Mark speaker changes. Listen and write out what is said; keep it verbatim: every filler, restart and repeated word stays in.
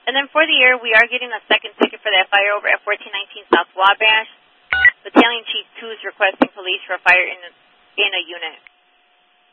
Speaker 1: And then for the year, we are getting a second ticket for that fire over at fourteen nineteen South Wabash. Battalion Chief two is requesting police for a fire in a, in a unit.